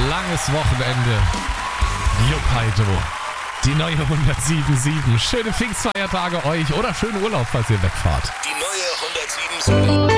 langes Wochenende. Juppheito. Die neue 107.7. Schöne Pfingstfeiertage euch oder schönen Urlaub, falls ihr wegfahrt. Die neue 107.7.